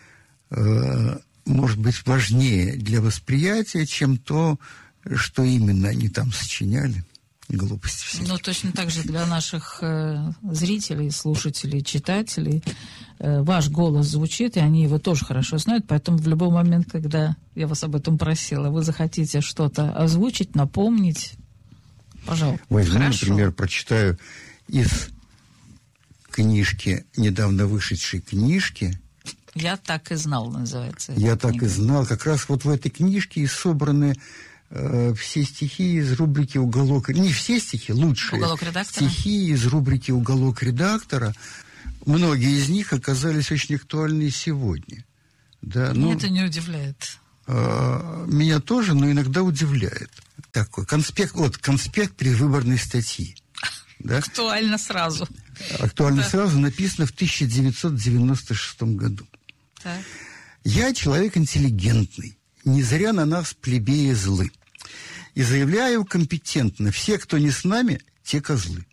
H: э, может быть важнее для восприятия, чем то, что именно они там сочиняли. Глупости все.
G: Ну, точно так же для наших э, зрителей, слушателей, читателей э, ваш голос звучит, и они его тоже хорошо знают, поэтому в любой момент, когда я вас об этом просила, вы захотите что-то озвучить, напомнить, пожалуйста.
H: Возьму,
G: хорошо.
H: Например, прочитаю из книжки, недавно вышедшей книжки.
G: «Я так и знал» называется.
H: «Я
G: так
H: книга. и знал». Как раз вот в этой книжке и собраны все стихи из рубрики «Уголок...» Не все стихи, лучшие.
G: «Уголок редактора».
H: Стихи из рубрики «Уголок редактора». Многие из них оказались очень актуальны сегодня. Да,
G: Меня
H: ну,
G: это не удивляет.
H: Э, меня тоже, но иногда удивляет. Такой конспект, вот, конспект предвыборной статьи. Да?
G: Актуально сразу.
H: Актуально
G: да.
H: сразу, написано в тысяча девятьсот девяносто шестом году.
G: Так.
H: «Я человек интеллигентный. Не зря на нас плебеи злы. И заявляю компетентно, все, кто не с нами, те козлы.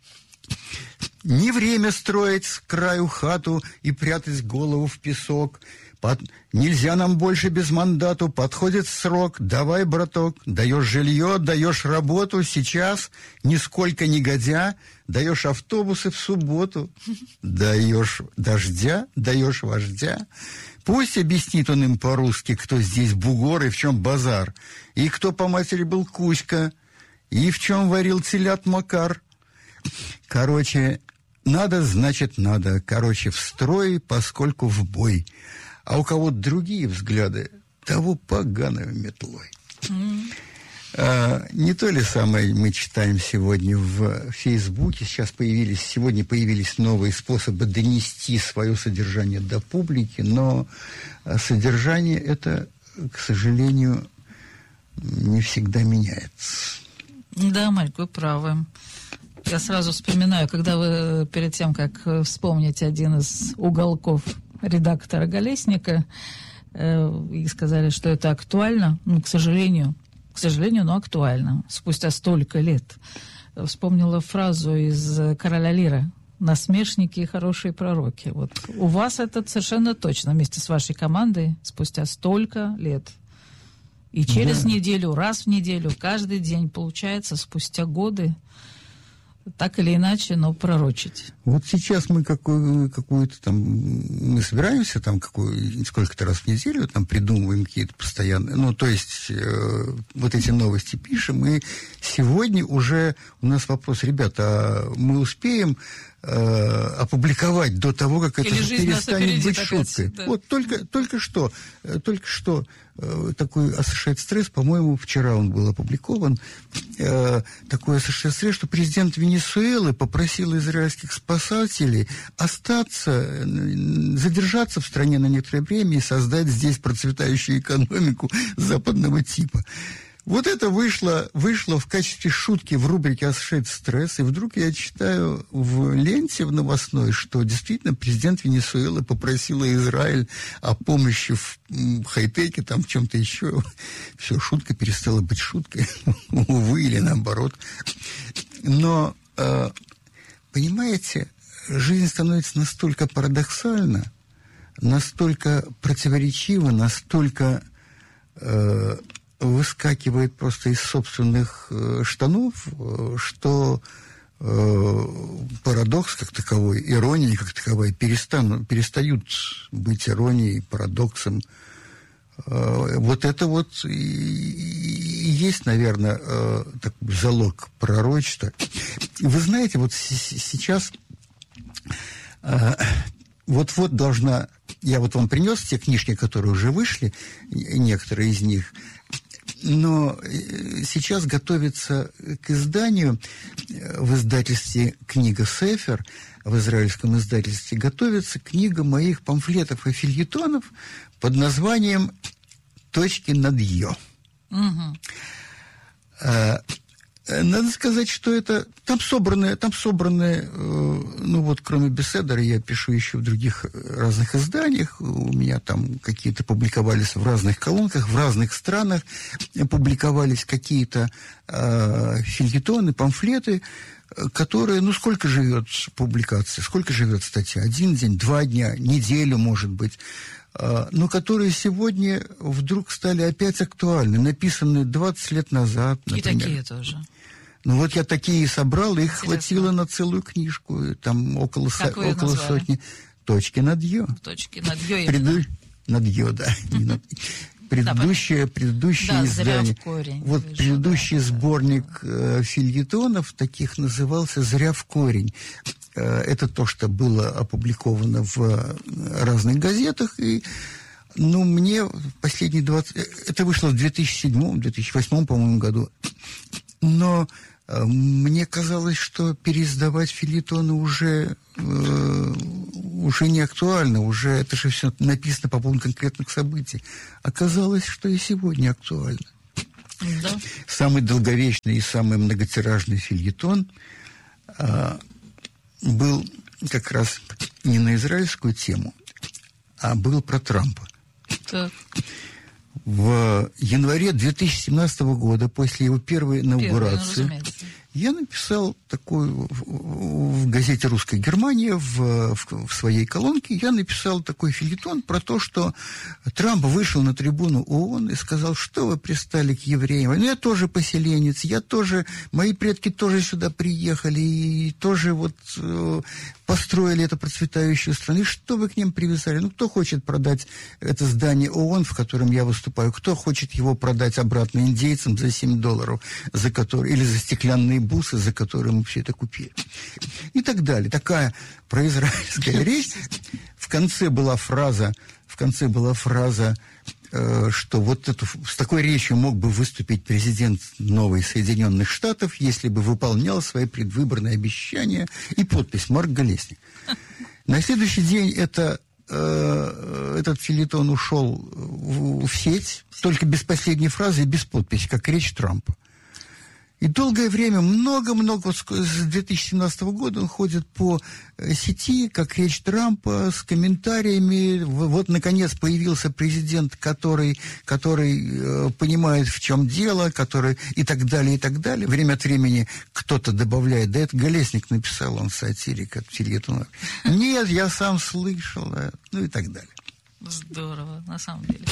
H: Не время строить с краю хату и прятать голову в песок. Под... Нельзя нам больше без мандату, подходит срок. Давай, браток, даешь жилье, даешь работу сейчас, нисколько не годя, даешь автобусы в субботу, даешь дождя, даешь вождя. Пусть объяснит он им по-русски, кто здесь бугор и в чем базар, и кто по матери был Кузька, и в чем варил телят Макар. Короче, надо, значит, надо. Короче, в строй, поскольку в бой. А у кого-то другие взгляды, того поганой метлой». Mm. А, не то ли самое мы читаем сегодня в Фейсбуке. Сейчас появились, сегодня появились новые способы донести свое содержание до публики, но содержание это, к сожалению, не всегда меняется.
G: Да, Марк, вы правы. Я сразу вспоминаю, когда вы перед тем, как вспомнить один из уголков редактора Голесника, э, и сказали, что это актуально, ну, к сожалению, к сожалению, но актуально, спустя столько лет. Вспомнила фразу из «Короля Лира» «Насмешники и хорошие пророки». Вот у вас это совершенно точно, вместе с вашей командой, спустя столько лет. И через да. неделю, раз в неделю, каждый день, получается, спустя годы, так или иначе, но пророчить.
H: Вот сейчас мы какую, какую-то там... Мы собираемся там какую, сколько-то раз в неделю, там придумываем какие-то постоянные... Ну, то есть э, вот эти новости пишем. И сегодня уже у нас вопрос, ребята, а мы успеем опубликовать до того, как это перестанет быть шуткой.
G: Да.
H: Вот только, только что, только что такой Associated Press, по-моему, вчера он был опубликован, такой Associated Press, что президент Венесуэлы попросил израильских спасателей остаться, задержаться в стране на некоторое время и создать здесь процветающую экономику западного типа. Вот это вышло, вышло в качестве шутки в рубрике «Associated Press», и вдруг я читаю в ленте в новостной, что действительно президент Венесуэлы попросила Израиль о помощи в хай-теке, там в чем-то еще. Все, шутка перестала быть шуткой, увы, или наоборот. Но, понимаете, жизнь становится настолько парадоксальна, настолько противоречива, настолько... выскакивает просто из собственных э, штанов, э, что э, парадокс как таковой, ирония как таковая перестанут, перестают быть иронией, парадоксом. Э, вот это вот и, и есть, наверное, э, такой залог пророчества. Вы знаете, вот с- сейчас э, вот-вот должна... Я вот вам принес те книжки, которые уже вышли, некоторые из них... Но сейчас готовится к изданию в издательстве «Книга Сефер», в израильском издательстве, готовится книга моих памфлетов и фельетонов под названием «Точки над «ё».
G: Угу.
H: Надо сказать, что это... Там собраны, там собраны, ну вот кроме беседера, я пишу еще в других разных изданиях. У меня там какие-то публиковались в разных колонках, в разных странах публиковались какие-то э, фельетоны, памфлеты, которые... Ну, сколько живет публикация, сколько живет статья? Один день, два дня, неделю, может быть. Но которые сегодня вдруг стали опять актуальны, написаны двадцать лет назад, например.
G: И такие тоже.
H: Ну вот я такие собрал, их
G: Интересно.
H: хватило на целую книжку, там около, со,
G: Как вы их
H: около
G: назвали?
H: сотни. «Точки над «ё».
G: Точки над «ё»
H: Преду...
G: именно.
H: Над «ё», да. Предыдущее, предыдущее
G: Да, «Зря
H: издание.
G: в корень».
H: Вот
G: Вижу,
H: предыдущий
G: да,
H: сборник э, фельетонов таких назывался «Зря в корень». Э, это то, что было опубликовано в э, разных газетах. И, ну, мне последние двадцать... Это вышло в две тысячи седьмом - две тысячи восьмом, по-моему, году. Но э, мне казалось, что переиздавать фельетоны уже... Э, уже не актуально, уже это же все написано по поводу конкретных событий. Оказалось, что и сегодня актуально.
G: Да.
H: Самый долговечный и самый многотиражный фельетон а, был как раз не на израильскую тему, а был про Трампа.
G: Так.
H: В январе две тысячи семнадцатого года, после его первой инаугурации,
G: Первый, ну,
H: я написал такую в, в газете «Русская Германия», в, в, в своей колонке, я написал такой фельетон про то, что Трамп вышел на трибуну ООН и сказал, что вы пристали к евреям. Ну, я тоже поселенец, я тоже, мои предки тоже сюда приехали и тоже вот э, построили эту процветающую страну. И что вы к ним привязали? Ну, кто хочет продать это здание ООН, в котором я выступаю? Кто хочет его продать обратно индейцам за семь долларов, за которые, или за стеклянные бусы, за которые мы все это купили? И так далее. Такая произраильская речь. В конце была фраза, в конце была фраза, э, что вот эту, с такой речью мог бы выступить президент новых Соединенных Штатов, если бы выполнял свои предвыборные обещания, и подпись «Марк Голесник». На следующий день это этот фельетон ушел в, в сеть, только без последней фразы и без подписи, как речь Трампа. И долгое время, много-много, вот с две тысячи семнадцатого года он ходит по сети, как речь Трампа, с комментариями. Вот, наконец, появился президент, который, который э, понимает, в чем дело, который и так далее, и так далее. Время от времени кто-то добавляет, да это Голесник написал, он сатирик от фельетона. Нет, я сам слышал, ну и так далее.
G: Здорово, на самом деле.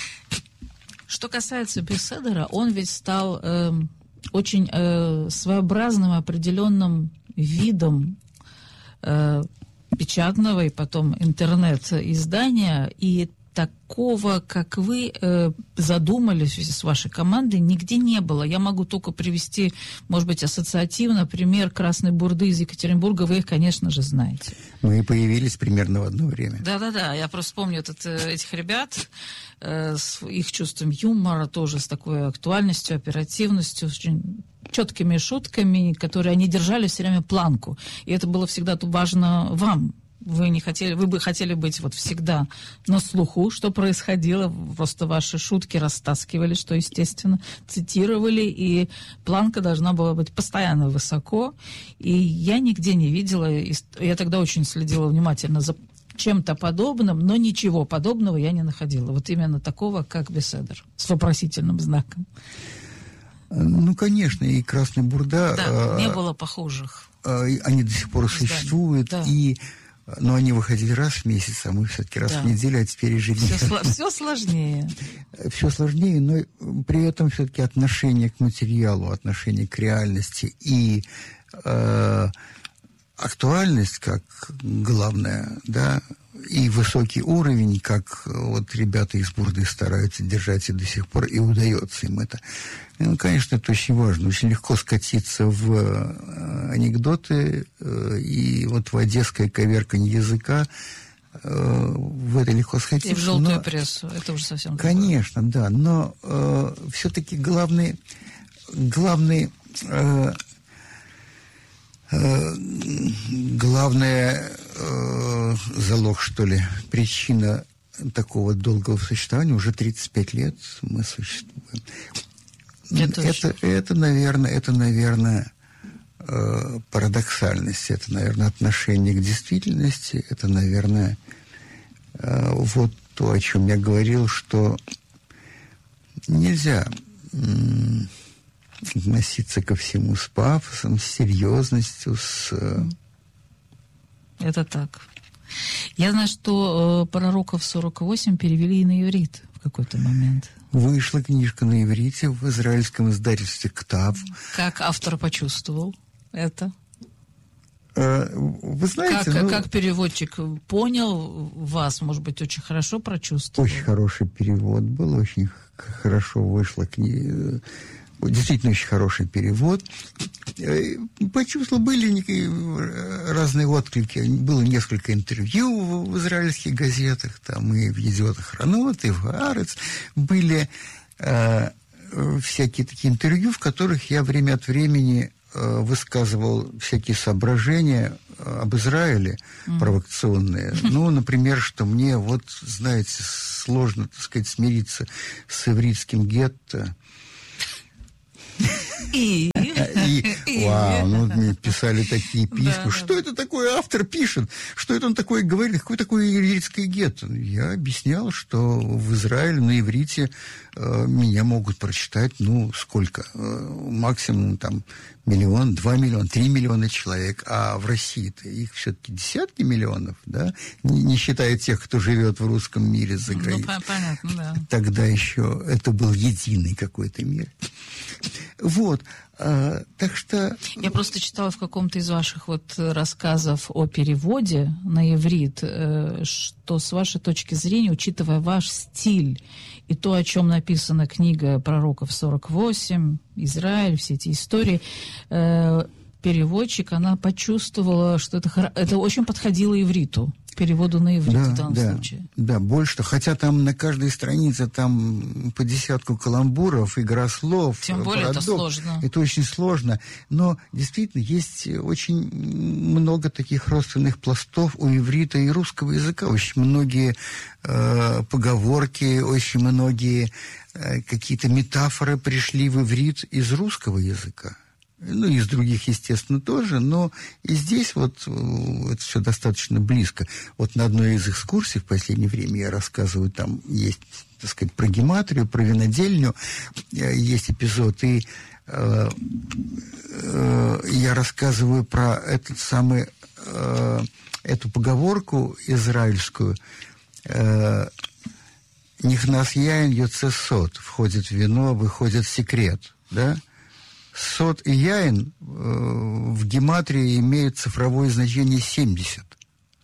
G: Что касается беседера, он ведь стал... Э, очень э, своеобразным определенным видом э, печатного и потом интернет-издания. И такого, как вы э, задумали в связи с вашей командой, нигде не было. Я могу только привести, может быть, ассоциативно пример Красной Бурды из Екатеринбурга. Вы их, конечно же, знаете.
H: Мы появились примерно в одно время.
G: Да-да-да, я просто помню этот, этих ребят э, с их чувством юмора, тоже с такой актуальностью, оперативностью, очень четкими шутками, которые они держали все время планку. И это было всегда важно вам. Вы не хотели, вы бы хотели быть вот всегда на слуху, что происходило, просто ваши шутки растаскивали, что, естественно, цитировали, и планка должна была быть постоянно высоко. И я нигде не видела, я тогда очень следила внимательно за чем-то подобным, но ничего подобного я не находила. Вот именно такого, как Беседер, с вопросительным знаком.
H: Ну, конечно, и Красная Бурда...
G: Да, не было похожих.
H: Они до сих пор существуют, да. и... Но они выходили раз в месяц, а мы все-таки раз да. в неделю, а теперь ежедневно.
G: Все, все сложнее.
H: Все сложнее, но при этом все-таки отношение к материалу, отношение к реальности и э, актуальность как главное, да, и высокий уровень, как вот ребята из Бурды стараются держать и до сих пор, и удается им это. Ну, конечно, это очень важно. Очень легко скатиться в анекдоты, и вот в одесское коверканье языка в это легко скатиться.
G: И в желтую но... прессу, это уже совсем другое.
H: Конечно, да, но э, все-таки главный, главный э, э, главное э, залог, что ли, причина такого долгого существования, уже тридцать пять лет мы существуем. Это, это, это, наверное, это, наверное, э, парадоксальность, это, наверное, отношение к действительности, это, наверное, э, вот то, о чем я говорил, что нельзя э, относиться ко всему с пафосом, с серьезностью, с... Э...
G: Это так. Я знаю, что э, «Пророков сорок восемь» перевели и на иврит в какой-то момент.
H: Вышла книжка на иврите в израильском издательстве «Ктав».
G: Как автор почувствовал это?
H: Вы знаете...
G: Как,
H: ну,
G: как переводчик понял вас, может быть, очень хорошо прочувствовал?
H: Очень хороший перевод был, очень хорошо вышла книга. Действительно очень хороший перевод. Почувствовал, были разные отклики. Было несколько интервью в израильских газетах, там и в «Едиот Ахронот», и в «Аарец». Были э, всякие такие интервью, в которых я время от времени э, высказывал всякие соображения об Израиле mm. провокационные. Ну, например, что мне, вот, знаете, сложно, так сказать, смириться с ивритским гетто.
G: И,
H: и, и вау, ну, мне писали такие письма. Да, что да. это такое автор пишет? Что это он такое говорит? Какое такое ивритское гетто? Я объяснял, что в Израиле на иврите э, меня могут прочитать, ну, сколько? Э, максимум, там, миллион, два миллиона, три миллиона человек. А в России-то их все-таки десятки миллионов, да? Не, не считая тех, кто живет в русском мире за границей.
G: Ну, понятно, да.
H: Тогда еще это был единый какой-то мир. Вот, а, так что...
G: Я просто читала в каком-то из ваших вот рассказов о переводе на иврит, что с вашей точки зрения, учитывая ваш стиль и то, о чем написана книга «Пророков сорок восемь», Израиль, все эти истории, переводчик, она почувствовала, что это, это очень подходило ивриту. Переводу на иврит
H: да,
G: в данном
H: да,
G: случае.
H: Да, больше того. Хотя там на каждой странице там по десятку каламбуров, игра слов.
G: Тем более парадокс. Это сложно.
H: Это очень сложно. Но действительно есть очень много таких родственных пластов у иврита и русского языка. Очень многие э, поговорки, очень многие э, какие-то метафоры пришли в иврит из русского языка. Ну, и из других, естественно, тоже, но и здесь вот это все достаточно близко. Вот на одной из экскурсий в последнее время я рассказываю, там есть, так сказать, про гематрию, про винодельню, есть эпизод, и э, э, я рассказываю про этот самый, э, эту поговорку израильскую, э, «Нихнас яин йоце сот», входит вино, выходит секрет, да? Сот и яин э, в гематрии имеют цифровое значение семьдесят.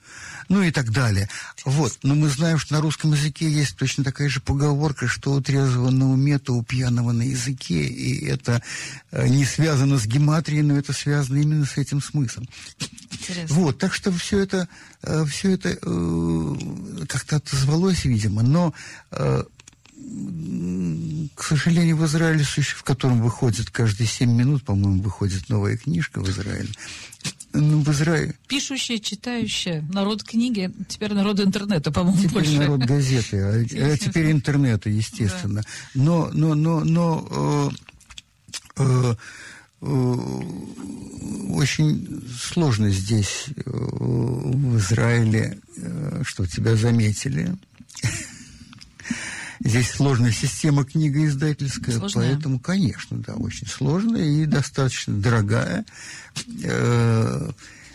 H: ну и так далее. Вот. Но мы знаем, что на русском языке есть точно такая же поговорка, что у трезвого на уме, то у пьяного на языке. И это не связано с гематрией, но это связано именно с этим смыслом.
G: Интересно.
H: Вот. Так что все это, все это как-то отозвалось, видимо. Но, к сожалению, в Израиле, в котором выходит каждые семь минут, по-моему, выходит новая книжка в Израиле. Ну, в Израиле...
G: Пишущая, читающая, народ книги, теперь народ интернета, по-моему,
H: теперь
G: больше.
H: Народ газеты, а, а теперь интернета, естественно. Да. Но, но, но, но э, э, э, очень сложно здесь, э, в Израиле, э, что тебя заметили. Здесь сложная система книгоиздательская, сложная. Поэтому, конечно, да, очень сложная и достаточно дорогая. В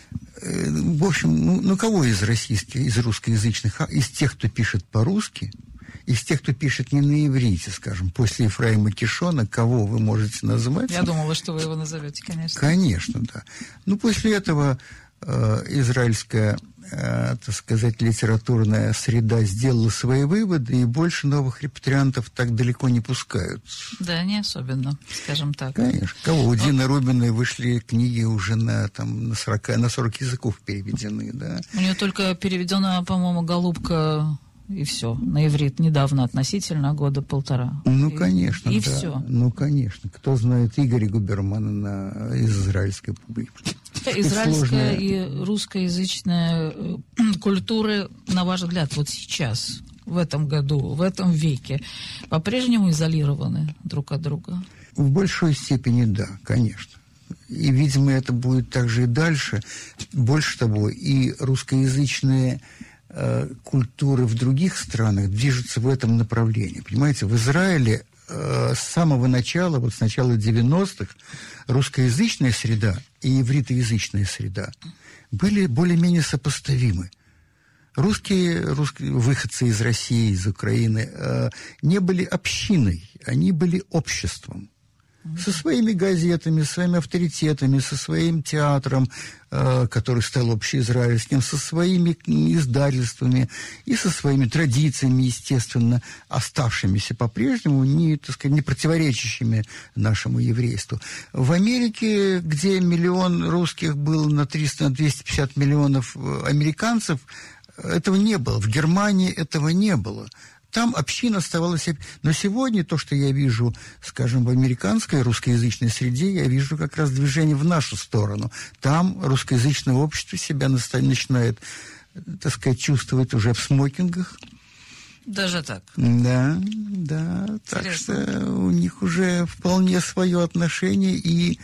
H: общем, ну, ну кого из российских, из русскоязычных, из тех, кто пишет по-русски, из тех, кто пишет не на иврите, скажем, после Ефраима Кишона, кого вы можете назвать?
G: Я думала, что вы его назовете, конечно.
H: Конечно, да. Ну, после этого э, израильская, э, так сказать, литературная среда сделала свои выводы, и больше новых репатриантов так далеко не пускают.
G: Да, не особенно, скажем так.
H: Конечно. Кого? У Дины Рубиной вышли книги уже на, там, на, сорок, на сорок языков переведены, да.
G: У нее только переведена, по-моему, «Голубка», и все, на иврит, недавно относительно, года полтора.
H: Ну,
G: и,
H: конечно,
G: и
H: да.
G: все.
H: Ну, конечно. Кто знает Игоря Губермана на, из израильской публики.
G: Израильская и русскоязычная культуры, на ваш взгляд, вот сейчас, в этом году, в этом веке, по-прежнему изолированы друг от друга?
H: В большой степени, да, конечно. И, видимо, это будет также и дальше. Больше того, и русскоязычные культуры в других странах движутся в этом направлении. Понимаете, в Израиле э, с самого начала, вот с начала девяностых, русскоязычная среда и ивритоязычная среда были более-менее сопоставимы. Русские, русские выходцы из России, из Украины э, не были общиной, они были обществом. Со своими газетами, со своими авторитетами, со своим театром, э, который стал общеизраильским, со своими издательствами и со своими традициями, естественно, оставшимися по-прежнему, не, так сказать, не противоречащими нашему еврейству. В Америке, где миллион русских был на триста, на двести пятьдесят миллионов американцев, этого не было. В Германии этого не было. Там община оставалась... Но сегодня то, что я вижу, скажем, в американской русскоязычной среде, я вижу как раз движение в нашу сторону. Там русскоязычное общество себя начинает, так сказать, чувствовать уже в смокингах.
G: Даже так?
H: Да, да. Так что у них уже вполне свое отношение. И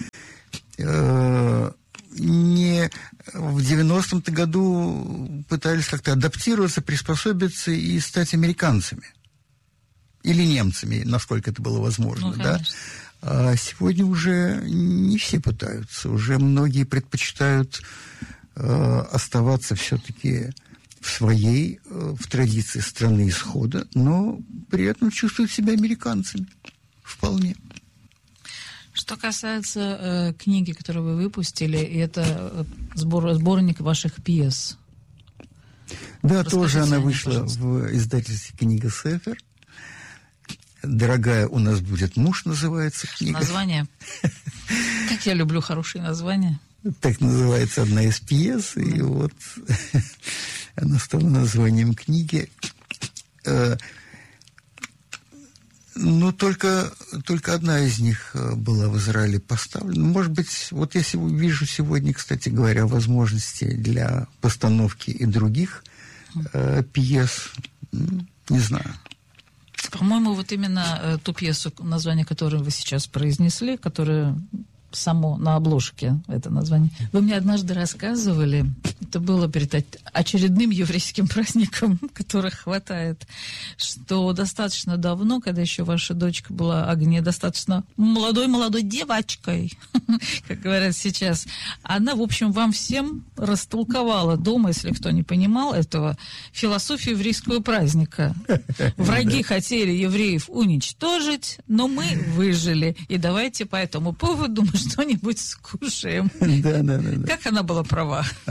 H: э, не... в девяностом-то году пытались как-то адаптироваться, приспособиться и стать американцами. Или немцами, насколько это было возможно. Ну, да? А сегодня уже не все пытаются. Уже многие предпочитают э, оставаться все-таки в своей, э, в традиции страны исхода, но при этом чувствуют себя американцами. Вполне.
G: Что касается э, книги, которую вы выпустили, это сбор, сборник ваших пьес.
H: Да, Расскажите тоже она вышла пожалуйста. В издательстве «Книга Сефер». «Дорогая, у нас будет муж» называется книга.
G: Название? Как я люблю хорошие названия.
H: Так называется одна из пьес, и вот она стала названием книги. Ну, только, только одна из них была в Израиле поставлена. Может быть, вот если вижу сегодня, кстати говоря, возможности для постановки и других э, пьес, не знаю.
G: По-моему, вот именно э, ту пьесу, название которой вы сейчас произнесли, которая само на обложке, это название. Вы мне однажды рассказывали, это было перед очередным еврейским праздником, которых хватает, что достаточно давно, когда еще ваша дочка была Агния достаточно молодой-молодой девочкой, как говорят сейчас, она, в общем, вам всем растолковала дома, если кто не понимал этого, философию еврейского праздника. Враги хотели евреев уничтожить, но мы выжили. И давайте по этому поводу мы что-нибудь скушаем.
H: Да, да, да.
G: Как она была права?
H: Абсолютно.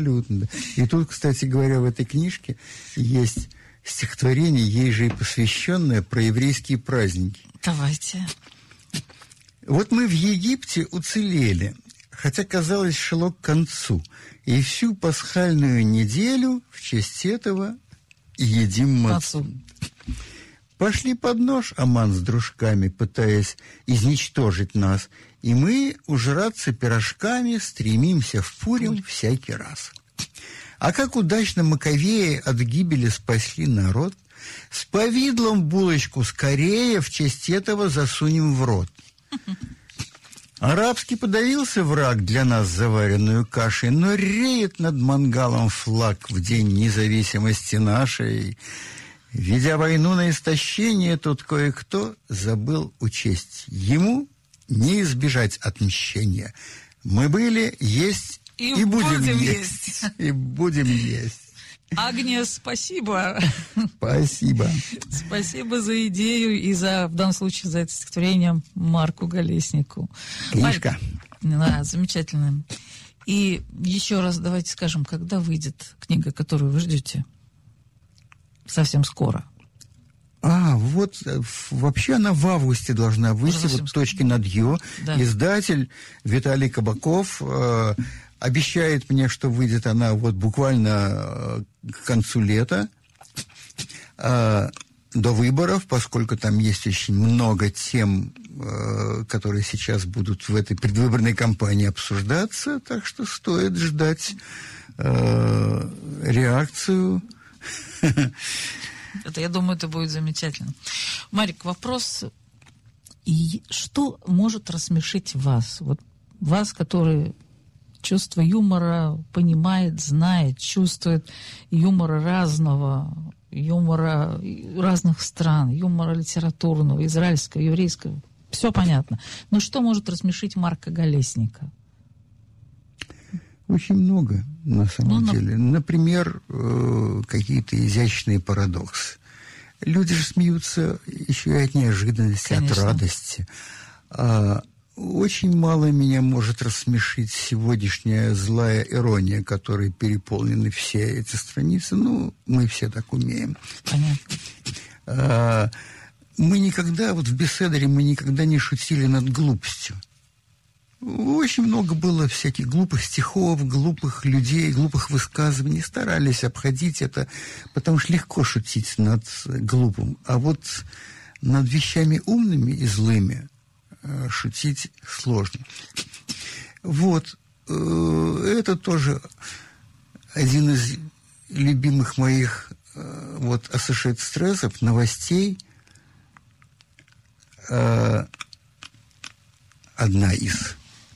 H: Абсолютно, да. И тут, кстати говоря, в этой книжке есть стихотворение, ей же и посвященное, про еврейские праздники.
G: Давайте.
H: Вот мы в Египте уцелели, хотя, казалось, шло к концу. И всю пасхальную неделю в честь этого едим мацу. Пошли под нож Аман с дружками, пытаясь изничтожить нас. И мы ужраться пирожками стремимся в Пурим всякий раз. А как удачно Маковеи от гибели спасли народ, с повидлом булочку скорее в честь этого засунем в рот. Арабский подавился враг для нас заваренную кашей, но реет над мангалом флаг в день независимости нашей. Ведя войну на истощение, тут кое-кто забыл учесть. Ему не избежать отмщения. Мы были, есть и, и будем, будем есть. есть. И будем есть.
G: Агния, спасибо.
H: Спасибо.
G: Спасибо за идею и за, в данном случае, за это стихотворение Марку Голеснику.
H: Книжка.
G: Марк, да, замечательно. И еще раз давайте скажем, когда выйдет книга, которую вы ждете? Совсем скоро.
H: А, вот вообще она в августе должна выйти, вот «Точки над «ё». Да. Издатель Виталий Кабаков э, обещает мне, что выйдет она вот буквально э, к концу лета, э, до выборов, поскольку там есть очень много тем, э, которые сейчас будут в этой предвыборной кампании обсуждаться, так что стоит ждать э, реакцию.
G: Это, я думаю, это будет замечательно. Марик, вопрос. И что может рассмешить вас? Вот вас, который чувство юмора понимает, знает, чувствует юмора разного, юмора разных стран, юмора литературного, израильского, еврейского. Все понятно. Но что может рассмешить Марка Голесника?
H: Очень много, на самом
G: ну,
H: деле.
G: На...
H: Например, э, какие-то изящные парадоксы. Люди же смеются еще и от неожиданности, Конечно. От радости. А, очень мало меня может рассмешить сегодняшняя злая ирония, которой переполнены все эти страницы. Ну, мы все так умеем.
G: Понятно.
H: А, мы никогда, вот в беседере мы никогда не шутили над глупостью. Очень много было всяких глупых стихов, глупых людей, глупых высказываний. Старались обходить это, потому что легко шутить над глупым. А вот над вещами умными и злыми э, шутить сложно. Вот. Э, это тоже один из любимых моих э, вот Associated стрессов, новостей. Э, одна из...